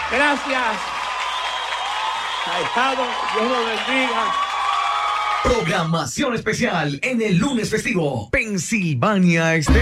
Gracias. Ahijado, Dios lo bendiga. Programación especial en el lunes festivo. Pensilvania Estéreo.